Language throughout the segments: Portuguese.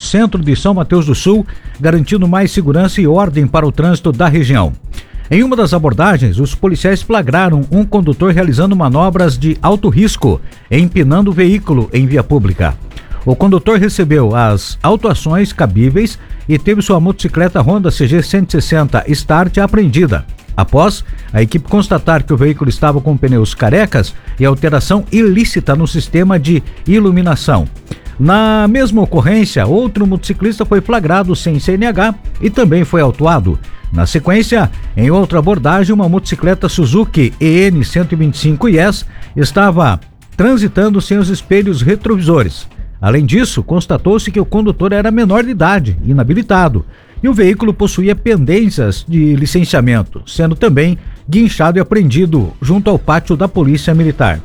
centro de São Mateus do Sul, garantindo mais segurança e ordem para o trânsito da região. Em uma das abordagens, os policiais flagraram um condutor realizando manobras de alto risco, empinando o veículo em via pública. O condutor recebeu as autuações cabíveis e teve sua motocicleta Honda CG 160 Start apreendida. Após a equipe constatar que o veículo estava com pneus carecas e alteração ilícita no sistema de iluminação. Na mesma ocorrência, outro motociclista foi flagrado sem CNH e também foi autuado. Na sequência, em outra abordagem, uma motocicleta Suzuki EN 125 IS estava transitando sem os espelhos retrovisores. Além disso, constatou-se que o condutor era menor de idade, inabilitado, e o veículo possuía pendências de licenciamento, sendo também guinchado e apreendido junto ao pátio da Polícia Militar.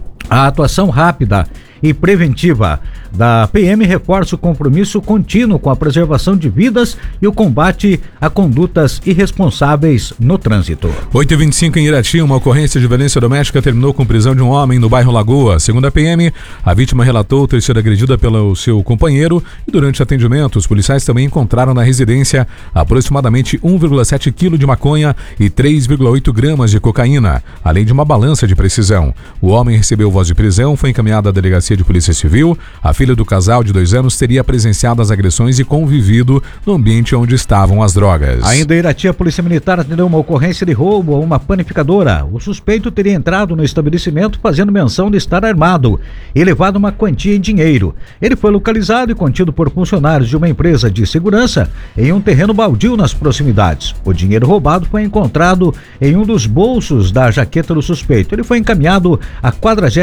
A atuação rápida e preventiva da PM reforça o compromisso contínuo com a preservação de vidas e o combate a condutas irresponsáveis no trânsito. 8h25 em Irati, uma ocorrência de violência doméstica terminou com prisão de um homem no bairro Lagoa. Segundo a PM, a vítima relatou ter sido agredida pelo seu companheiro e durante atendimento, os policiais também encontraram na residência aproximadamente 1,7 kg de maconha e 3,8 gramas de cocaína, além de uma balança de precisão. O homem recebeu voz de prisão, foi encaminhado à delegacia de Polícia Civil. A filha do casal de 2 anos teria presenciado as agressões e convivido no ambiente onde estavam as drogas. Ainda em Irati, a Polícia Militar atendeu uma ocorrência de roubo a uma panificadora. O suspeito teria entrado no estabelecimento fazendo menção de estar armado e levado uma quantia em dinheiro. Ele foi localizado e contido por funcionários de uma empresa de segurança em um terreno baldio nas proximidades. O dinheiro roubado foi encontrado em um dos bolsos da jaqueta do suspeito. Ele foi encaminhado à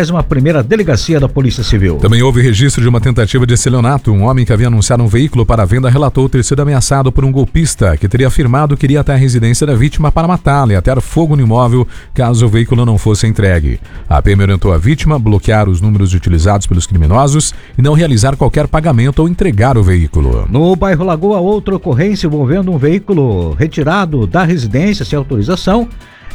41ª Delegacia da Polícia Civil. Também houve registro de uma tentativa de estelionato. Um homem que havia anunciado um veículo para venda relatou ter sido ameaçado por um golpista que teria afirmado que iria até a residência da vítima para matá-la e atear fogo no imóvel caso o veículo não fosse entregue. A PM orientou a vítima a bloquear os números utilizados pelos criminosos e não realizar qualquer pagamento ou entregar o veículo. No bairro Lagoa, outra ocorrência envolvendo um veículo retirado da residência sem autorização.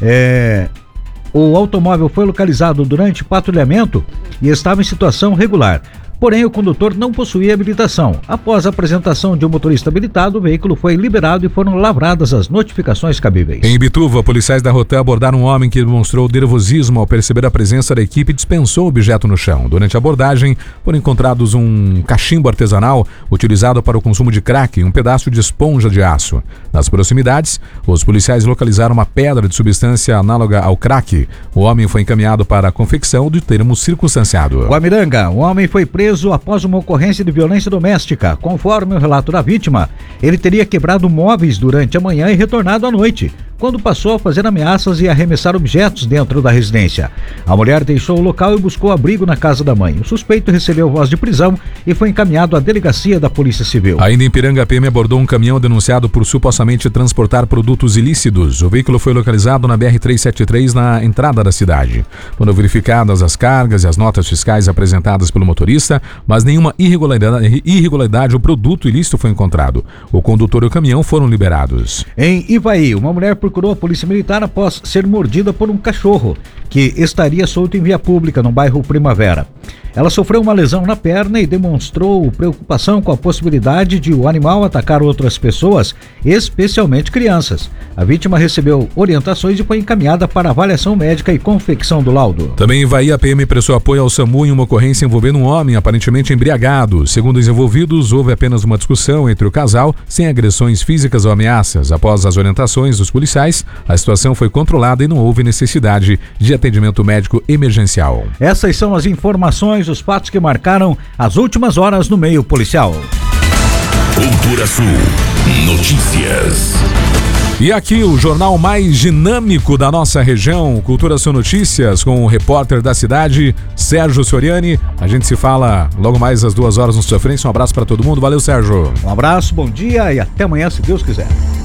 O automóvel foi localizado durante patrulhamento e estava em situação regular. Porém, o condutor não possuía habilitação. Após a apresentação de um motorista habilitado, o veículo foi liberado e foram lavradas as notificações cabíveis. Em Imbituva, policiais da Rotan abordaram um homem que demonstrou nervosismo ao perceber a presença da equipe e dispensou o objeto no chão. Durante a abordagem, foram encontrados um cachimbo artesanal utilizado para o consumo de crack e um pedaço de esponja de aço. Nas proximidades, os policiais localizaram uma pedra de substância análoga ao crack. O homem foi encaminhado para a confecção do termo circunstanciado. Guamiranga, um homem foi preso após uma ocorrência de violência doméstica. Conforme o relato da vítima, ele teria quebrado móveis durante a manhã e retornado à noite, quando passou a fazer ameaças e arremessar objetos dentro da residência. A mulher deixou o local e buscou abrigo na casa da mãe. O suspeito recebeu voz de prisão e foi encaminhado à delegacia da Polícia Civil. Ainda em Piranga, a PM abordou um caminhão denunciado por supostamente transportar produtos ilícitos. O veículo foi localizado na BR-373 na entrada da cidade. Foram verificadas as cargas e as notas fiscais apresentadas pelo motorista, mas nenhuma irregularidade ou produto ilícito foi encontrado. O condutor e o caminhão foram liberados. Em Ivaí, uma mulher procurou a Polícia Militar após ser mordida por um cachorro que estaria solto em via pública no bairro Primavera. Ela sofreu uma lesão na perna e demonstrou preocupação com a possibilidade de o animal atacar outras pessoas, especialmente crianças. A vítima recebeu orientações e foi encaminhada para avaliação médica e confecção do laudo. Também em Ivaí, a PM prestou apoio ao SAMU em uma ocorrência envolvendo um homem aparentemente embriagado. Segundo os envolvidos, houve apenas uma discussão entre o casal, sem agressões físicas ou ameaças. Após as orientações dos policiais, a situação foi controlada e não houve necessidade de atendimento médico emergencial. Essas são as informações, os fatos que marcaram as últimas horas no meio policial. Cultura Sul Notícias. E aqui o jornal mais dinâmico da nossa região, Cultura Sul Notícias, com o repórter da cidade, Sérgio Soriani. A gente se fala logo mais às 2 horas no Sofrência. Um abraço para todo mundo. Valeu, Sérgio. Um abraço, bom dia e até amanhã, se Deus quiser.